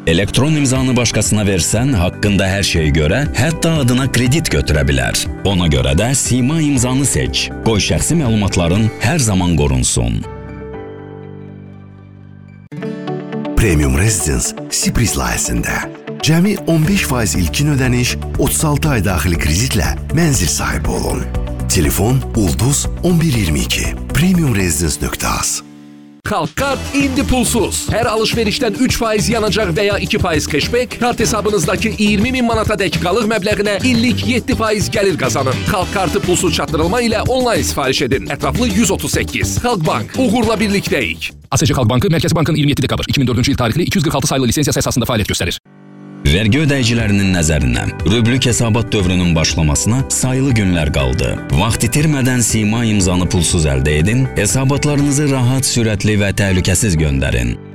Elektron imzanı başqasına versən, haqqında hər şeyi görə, hətta adına kredit götürə bilər. Ona görə də Sima imzanı seç. Qoy şəxsi məlumatların hər zaman qorunsun. Premium Residence Sibris layihəsində cəmi 15% ilkin ödəniş, 36 ay daxili kreditlə mənzil sahibi olun. Telefon Ulduz 1122 premiumresidence.az. Xalq indi pulsuz. Hər alışverişdən 3% yanacaq və ya 2% cashback, kart hesabınızdakı 20.000 manata dək qalıq məbləğinə illik 7% gəlir qazanın. Xalq kartı pulsuz çatdırılma ilə onlayn sifariş edin. Ətraflı 138. Xalq Bank, uğurla birlikdəyik. ASC Xalq Bankı Mərkəzi Bankın 27 dekabr 2004-cü il tarixli 246 saylı lisensiyası əsasında fəaliyyət göstərir. Vergi ödəyicilərinin nəzərinə, rüblük hesabat dövrünün başlamasına sayılı günlər qaldı. Vaxt itirmədən Sima imzanı pulsuz əldə edin, hesabatlarınızı rahat, sürətli və təhlükəsiz göndərin.